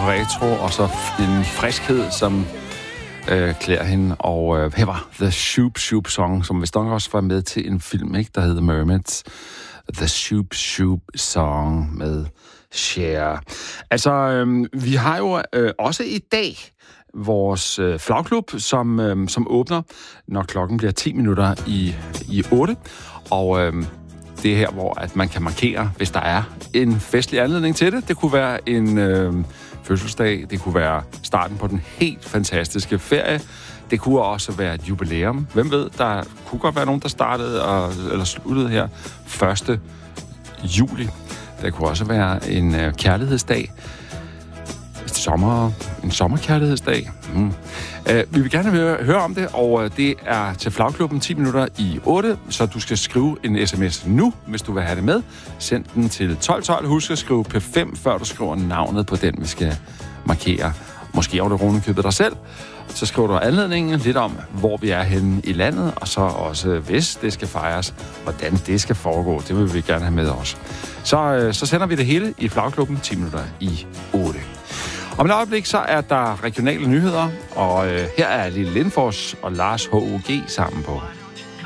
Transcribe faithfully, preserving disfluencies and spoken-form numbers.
retro, og så en friskhed, som øh, klæder hende. Og øh, her var The Shoop Shoop Song, som vist nok også var med til en film, ikke, der hedder Mermaids. The Shoop Shoop Song med Cher. Altså, øh, vi har jo øh, også i dag vores øh, flagklub, som, øh, som åbner, når klokken bliver ti minutter i, i otte. Og øh, det er her, hvor at man kan markere, hvis der er en festlig anledning til det. Det kunne være en øh, fødselsdag, det kunne være starten på den helt fantastiske ferie. Det kunne også være et jubilæum. Hvem ved, der kunne godt være nogen, der startede og, eller sluttede her første juli. Det kunne også være en øh, kærlighedsdag. Sommer, en sommerkærlighedsdag. Mm. Uh, vi vil gerne høre, høre om det, og uh, det er til flagklubben ti minutter i otte, så du skal skrive en sms nu, hvis du vil have det med. Send den til tolv tolv. Husk at skrive P fem, før du skriver navnet på den, vi skal markere. Måske har du rundekøbet dig selv. Så skriver du anledningen, lidt om, hvor vi er henne i landet, og så også, hvis det skal fejres, hvordan det skal foregå. Det vil vi gerne have med os. Så, uh, så sender vi det hele i flagklubben ti minutter i otte. Om et øjeblik, så er der regionale nyheder, og øh, her er Lille Lindfors og Lars H O G sammen på